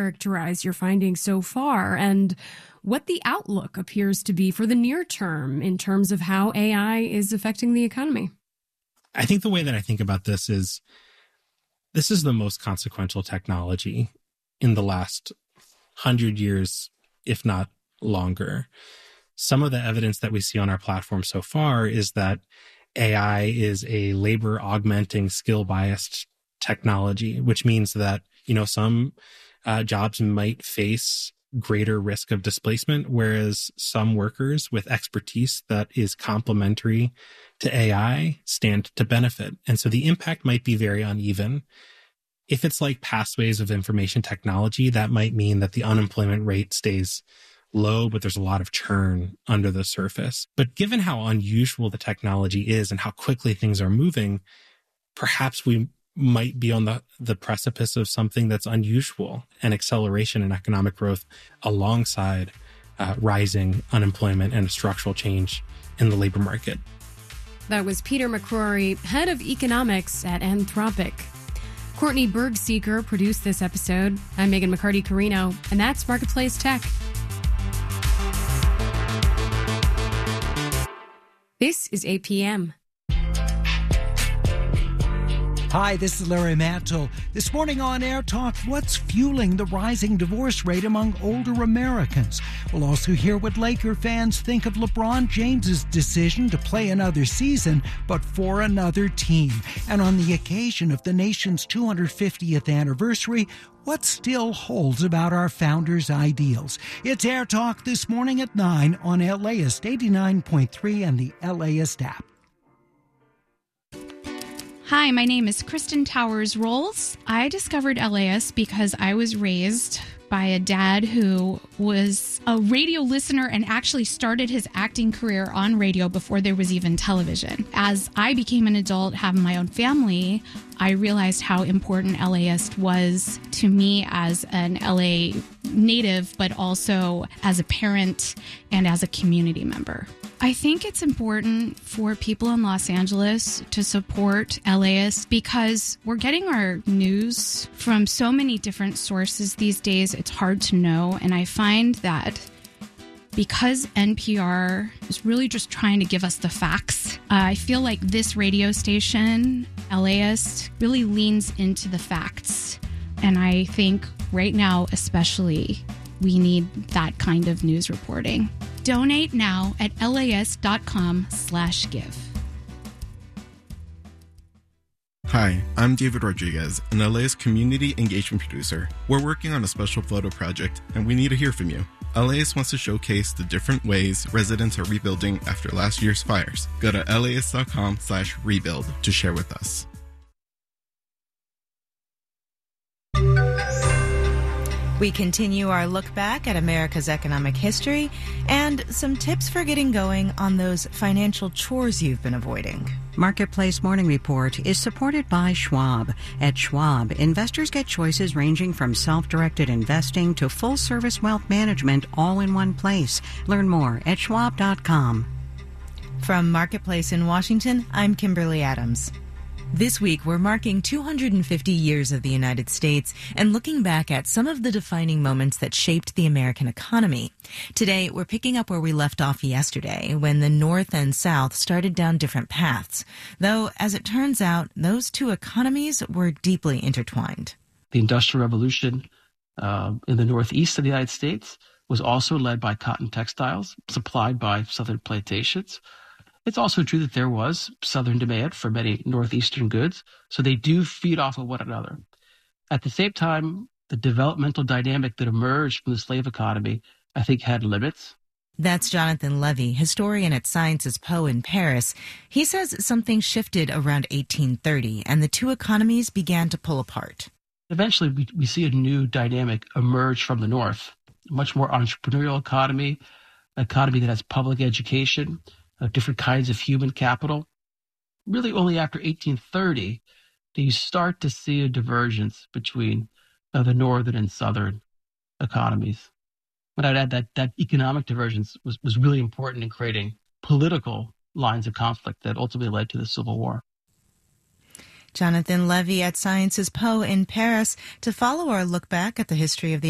characterize your findings so far and what the outlook appears to be for the near term in terms of how AI is affecting the economy. I think the way that I think about this is the most consequential technology in the last 100 years, if not longer. Some of the evidence that we see on our platform so far is that AI is a labor augmenting, skill biased technology, which means that, some jobs might face greater risk of displacement, whereas some workers with expertise that is complementary to AI stand to benefit. And so the impact might be very uneven. If it's like past waves of information technology, that might mean that the unemployment rate stays low, but there's a lot of churn under the surface. But given how unusual the technology is and how quickly things are moving, perhaps we might be on the precipice of something that's unusual, an acceleration in economic growth alongside rising unemployment and a structural change in the labor market. That was Peter McCrory, head of economics at Anthropic. Courtney Bergsieker produced this episode. I'm Megan McCarty-Carino, and that's Marketplace Tech. This is APM. Hi, this is Larry Mantle. This morning on Air Talk, what's fueling the rising divorce rate among older Americans? We'll also hear what Laker fans think of LeBron James's decision to play another season, but for another team. And on the occasion of the nation's 250th anniversary, what still holds about our founders' ideals? It's Air Talk this morning at 9 on LAist 89.3 and the LAist app. Hi, my name is Kristen Towers Rolls. I discovered LAist because I was raised by a dad who was a radio listener and actually started his acting career on radio before there was even television. As I became an adult, having my own family, I realized how important LAist was to me as an LA native, but also as a parent and as a community member. I think it's important for people in Los Angeles to support LAist because we're getting our news from so many different sources these days. It's hard to know. And I find that because NPR is really just trying to give us the facts, I feel like this radio station, LAist, really leans into the facts. And I think right now, especially, we need that kind of news reporting. Donate now at laist.com/give. Hi, I'm David Rodriguez, an LAist community engagement producer. We're working on a special photo project, and we need to hear from you. LAist wants to showcase the different ways residents are rebuilding after last year's fires. Go to laist.com/rebuild to share with us. We continue our look back at America's economic history and some tips for getting going on those financial chores you've been avoiding. Marketplace Morning Report is supported by Schwab. At Schwab, investors get choices ranging from self-directed investing to full-service wealth management all in one place. Learn more at schwab.com. From Marketplace in Washington, I'm Kimberly Adams. This week, we're marking 250 years of the United States and looking back at some of the defining moments that shaped the American economy. Today, we're picking up where we left off yesterday, when the North and South started down different paths. Though, as it turns out, those two economies were deeply intertwined. The Industrial Revolution in the Northeast of the United States was also led by cotton textiles supplied by Southern plantations. It's also true that there was Southern demand for many Northeastern goods, so they do feed off of one another. At the same time, the developmental dynamic that emerged from the slave economy, I think, had limits. That's Jonathan Levy, historian at Sciences Po in Paris. He says something shifted around 1830, and the two economies began to pull apart. Eventually, we see a new dynamic emerge from the North, a much more entrepreneurial economy, an economy that has public education, different kinds of human capital. Really only after 1830 do you start to see a divergence between the northern and southern economies. But I'd add that economic divergence was really important in creating political lines of conflict that ultimately led to the Civil War. Jonathan Levy at Sciences Po in Paris. To follow our look back at the history of the